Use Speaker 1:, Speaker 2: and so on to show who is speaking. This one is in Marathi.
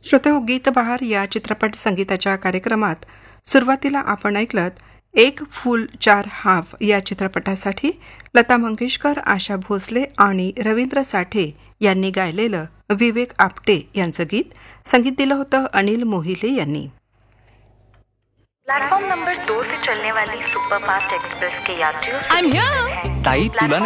Speaker 1: श्रोते गीत बहार या चित्रपट संगीताच्या कार्यक्रमात सुरुवातीला आपण ऐकलत एक फूल चार हाफ या चित्रपटासाठी लता मंगेशकर, आशा भोसले आणि रवींद्र साठे यांनी गायलेलं विवेक आपटे यांचं गीत. संगीत दिलं होतं अनिल मोहिले यांनी.
Speaker 2: प्लेटफॉर्म नंबर 2 से चलने वाली सुपरफास्ट एक्सप्रेस के यात्रियों
Speaker 3: ताई तुला